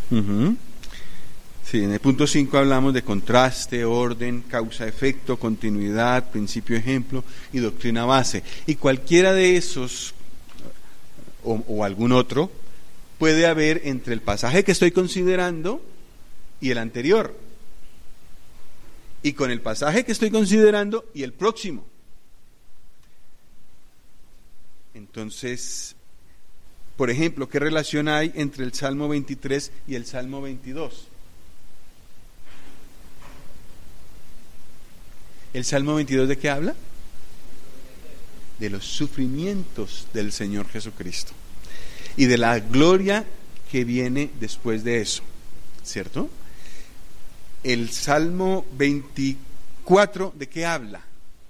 Ujú. Sí, en el punto 5 hablamos de contraste, orden, causa-efecto, continuidad, principio-ejemplo y doctrina base. Y cualquiera de esos, o algún otro, puede haber entre el pasaje que estoy considerando y el anterior. Y con el pasaje que estoy considerando y el próximo. Entonces, por ejemplo, ¿qué relación hay entre el Salmo 23 y el Salmo 22? ¿El Salmo 22 de qué habla? De los sufrimientos del Señor Jesucristo y de la gloria que viene después de eso, ¿cierto? El Salmo 24, ¿de qué habla?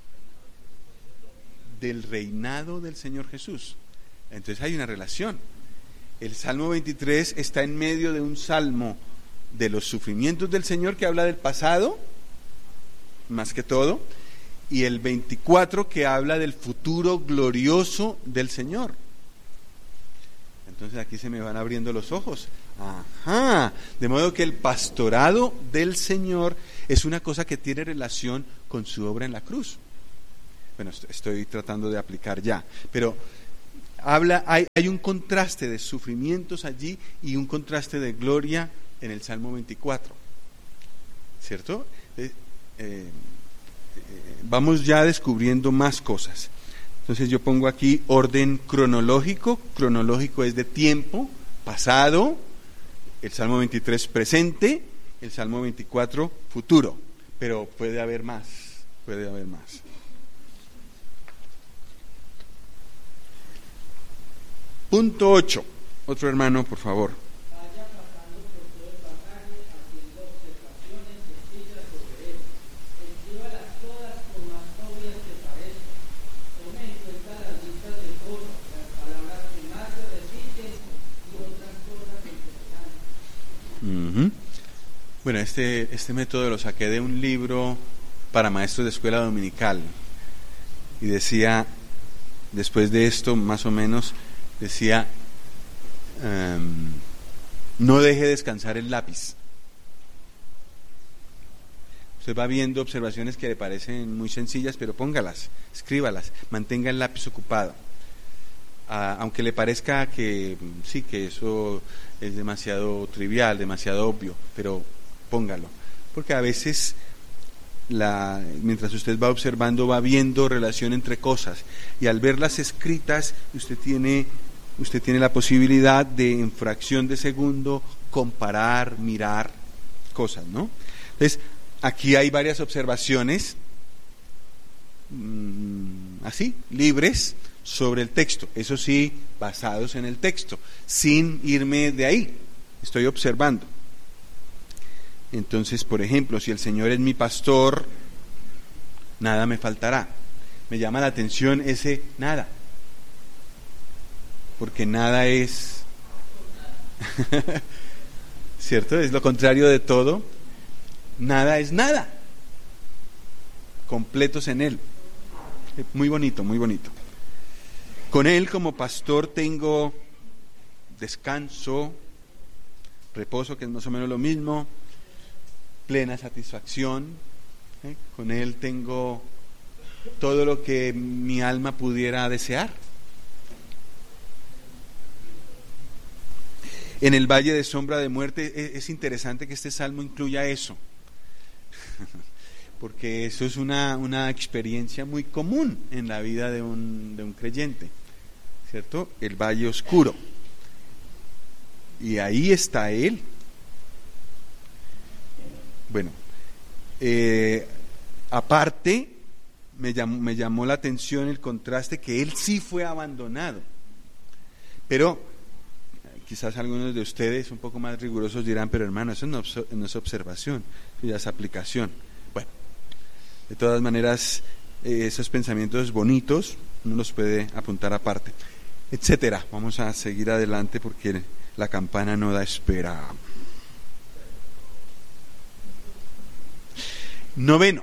Del reinado del Señor Jesús. Entonces hay una relación. El Salmo 23 está en medio de un salmo de los sufrimientos del Señor que habla del pasado, más que todo, y el 24 que habla del futuro glorioso del Señor. Entonces aquí se me van abriendo los ojos. Ajá, de modo que el pastorado del Señor es una cosa que tiene relación con su obra en la cruz. Bueno, estoy tratando de aplicar ya, pero hay un contraste de sufrimientos allí y un contraste de gloria en el Salmo 24, ¿cierto? Vamos ya descubriendo más cosas. Entonces yo pongo aquí orden cronológico es de tiempo, pasado, el Salmo 23 presente, el Salmo 24 futuro, pero puede haber más. Punto 8. Otro hermano, por favor. Vaya pasando por todo el pasaje, haciendo observaciones sencillas sobre él. Escríbalas todas por más obvias que parezcan. Tome en cuenta las listas de cosas, las palabras que más se repiten y otras cosas interesantes. Bueno, este método lo saqué de un libro para maestros de escuela dominical. Y decía, después de esto, más o menos, decía, no deje descansar el lápiz. Usted va viendo observaciones que le parecen muy sencillas, pero póngalas, escríbalas, mantenga el lápiz ocupado. Aunque le parezca que sí, que eso es demasiado trivial, demasiado obvio, pero póngalo. Porque a veces, mientras usted va observando, va viendo relación entre cosas. Y al verlas escritas, usted tiene la posibilidad de, en fracción de segundo, comparar, mirar cosas, ¿no? Entonces, aquí hay varias observaciones, así, libres, sobre el texto. Eso sí, basados en el texto, sin irme de ahí. Estoy observando. Entonces, por ejemplo, si el Señor es mi pastor, nada me faltará. Me llama la atención ese nada. Porque nada es, ¿cierto? Es lo contrario de todo. Nada es nada. Completos en Él. Muy bonito, muy bonito. Con Él como pastor tengo descanso, reposo, que es más o menos lo mismo, plena satisfacción. Con Él tengo todo lo que mi alma pudiera desear. En el valle de sombra de muerte, es interesante que este salmo incluya eso, porque eso es una experiencia muy común en la vida de un creyente, ¿cierto? El valle oscuro. Y ahí está Él. Bueno, aparte, me llamó la atención el contraste que Él sí fue abandonado, pero quizás algunos de ustedes un poco más rigurosos dirán, pero hermano, eso no es observación, eso ya es aplicación. Bueno, de todas maneras, esos pensamientos bonitos uno los puede apuntar aparte, etcétera. Vamos a seguir adelante porque la campana no da espera. 9.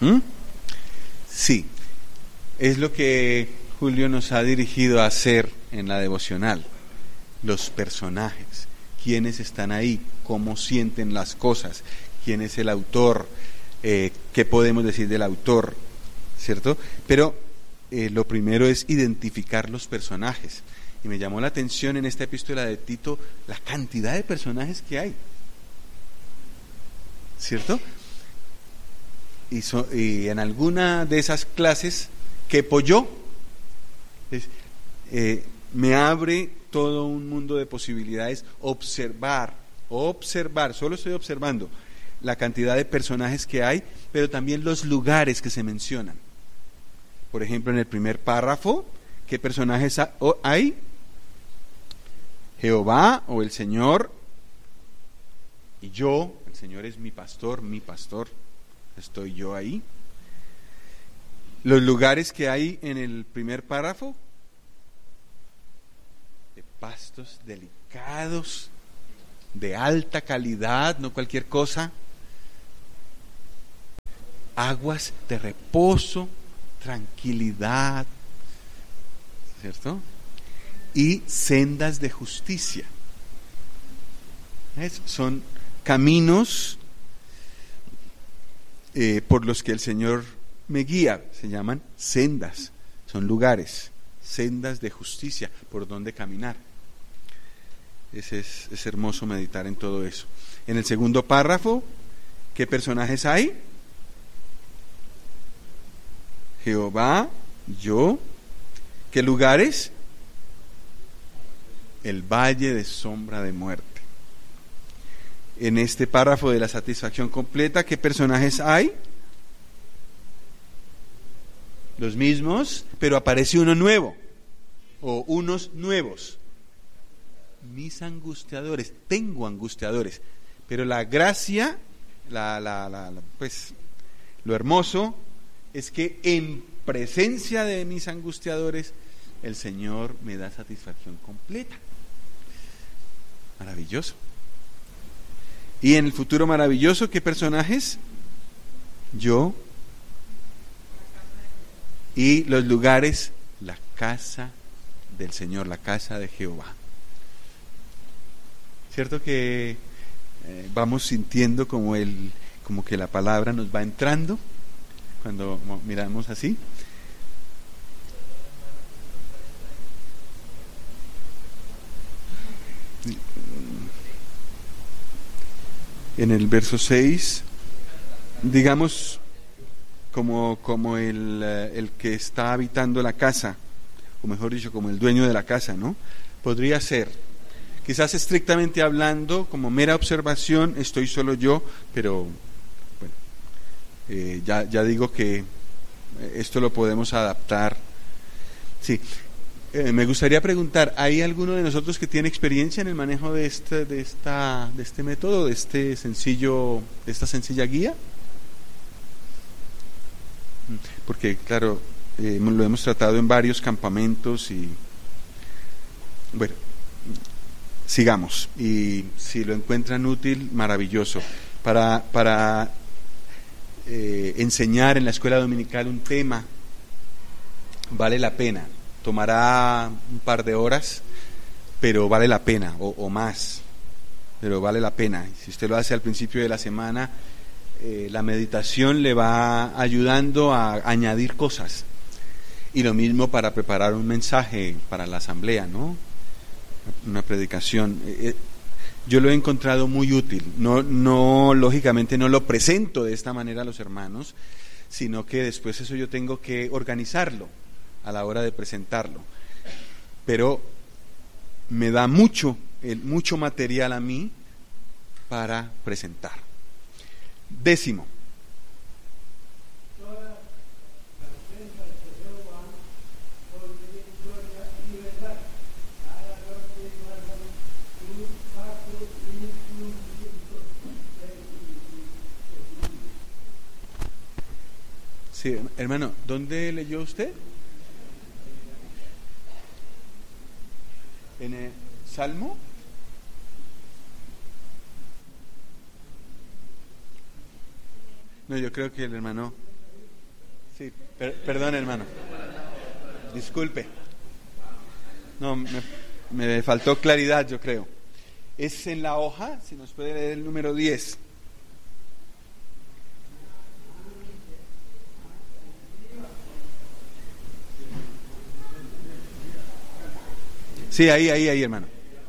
¿Mm? Sí, es lo que Julio nos ha dirigido a hacer en la devocional. Los personajes, quiénes están ahí, cómo sienten las cosas, quién es el autor, qué podemos decir del autor, ¿cierto? Pero lo primero es identificar los personajes. Y me llamó la atención en esta epístola de Tito la cantidad de personajes que hay, ¿cierto? Y en alguna de esas clases quepo yo. Me abre todo un mundo de posibilidades observar, solo estoy observando la cantidad de personajes que hay, pero también los lugares que se mencionan. Por ejemplo, en el primer párrafo, ¿qué personajes hay? Jehová o el Señor y yo. El Señor es mi pastor, estoy yo ahí. Los lugares que hay en el primer párrafo, de pastos delicados, de alta calidad, no cualquier cosa, aguas de reposo, tranquilidad, ¿cierto? Y sendas de justicia. Son caminos por los que el Señor me guía, se llaman sendas, son lugares, sendas de justicia, por donde caminar. Es hermoso meditar en todo eso. En el segundo párrafo, ¿qué personajes hay? Jehová, yo. ¿Qué lugares? El valle de sombra de muerte. En este párrafo de la satisfacción completa, ¿qué personajes hay? Los mismos, pero aparece uno nuevo, o unos nuevos. Mis angustiadores, tengo angustiadores, pero la gracia, pues, lo hermoso es que en presencia de mis angustiadores, el Señor me da satisfacción completa. Maravilloso. Y en el futuro maravilloso, ¿qué personajes? Yo. Y los lugares, la casa del Señor, la casa de Jehová. ¿Cierto que vamos sintiendo como que la palabra nos va entrando cuando miramos así? En el verso 6, digamos, como el que está habitando la casa, o mejor dicho, como el dueño de la casa, ¿no? Podría ser, quizás estrictamente hablando, como mera observación, estoy solo yo, pero bueno, ya digo que esto lo podemos adaptar. Sí. Me gustaría preguntar, ¿hay alguno de nosotros que tiene experiencia en el manejo de este método, de esta sencilla guía? Porque, claro, lo hemos tratado en varios campamentos y, bueno, sigamos. Y si lo encuentran útil, maravilloso. Para enseñar en la escuela dominical un tema, vale la pena. Tomará un par de horas, pero vale la pena, o más, pero vale la pena. Si usted lo hace al principio de la semana, la meditación le va ayudando a añadir cosas. Y lo mismo para preparar un mensaje para la asamblea, ¿no? Una predicación. Yo lo he encontrado muy útil. No, lógicamente no lo presento de esta manera a los hermanos, sino que después eso yo tengo que organizarlo a la hora de presentarlo, pero me da mucho material a mí para presentar. 10. Sí, hermano, ¿dónde leyó usted? ¿En el Salmo? No, yo creo que el hermano Sí, perdón, hermano. Disculpe. No, me faltó claridad, yo creo. Es en la hoja, si nos puede leer el número 10. Sí, ahí, hermano.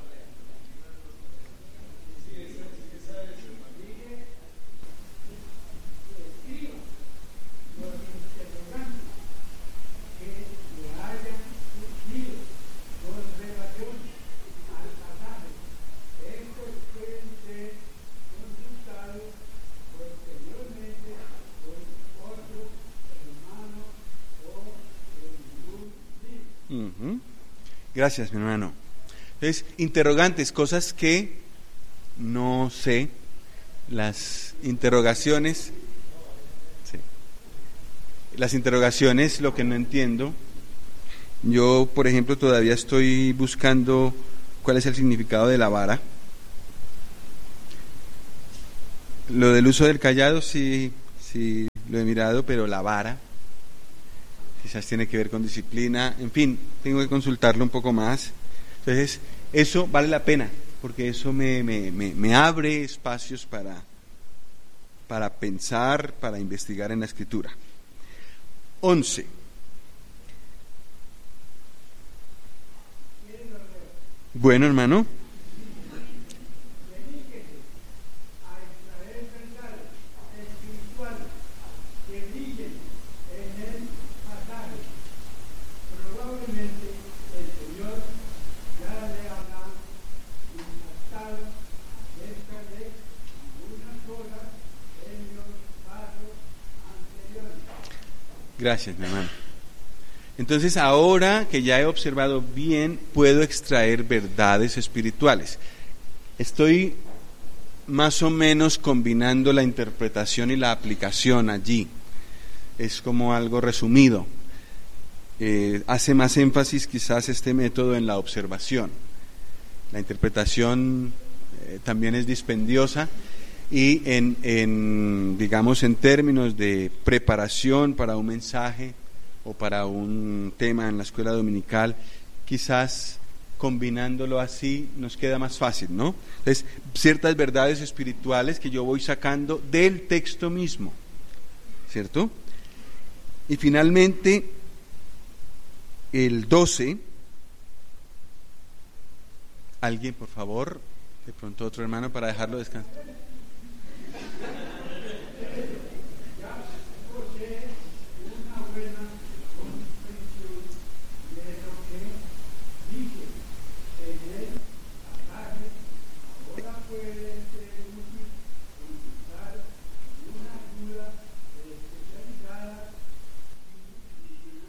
Gracias, mi hermano. Entonces, interrogantes, cosas que no sé, las interrogaciones, sí. Las interrogaciones, lo que no entiendo. Yo, por ejemplo, todavía estoy buscando cuál es el significado de la vara. Lo del uso del cayado, sí lo he mirado, pero la vara quizás tiene que ver con disciplina, en fin, tengo que consultarlo un poco más. Entonces, eso vale la pena, porque eso me abre espacios para pensar, para investigar en la Escritura. 11. Bueno, hermano. Gracias, mi hermano. Entonces, ahora que ya he observado bien, puedo extraer verdades espirituales. Estoy más o menos combinando la interpretación y la aplicación allí. Es como algo resumido. Hace más énfasis quizás este método en la observación. La interpretación también es dispendiosa. Y digamos, en términos de preparación para un mensaje o para un tema en la escuela dominical, quizás combinándolo así nos queda más fácil, ¿no? Entonces, ciertas verdades espirituales que yo voy sacando del texto mismo, ¿cierto? Y finalmente, el 12, alguien, por favor, de pronto otro hermano para dejarlo descansar.